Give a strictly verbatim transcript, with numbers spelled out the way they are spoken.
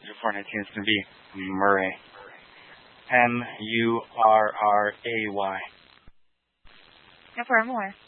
for nineteen is going to be Murray. M U R R A Y. Confirm more.